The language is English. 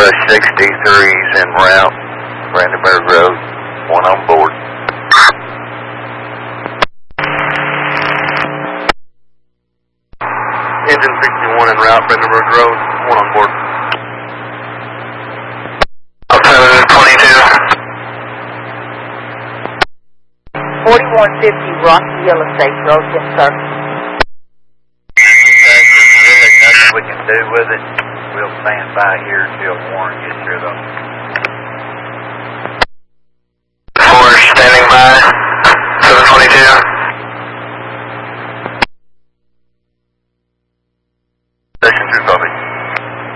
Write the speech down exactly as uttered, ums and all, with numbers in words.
uh, sixty-three's en route, Brandenburg Road, one on board. Engine sixty-one en route, Brandenburg Road, one on board. Alternative twenty-two. forty-one fifty Rocky Hill Estates Road, yes, sir. There's really nothing we can do with it. We'll stand by here until Warren gets here, though.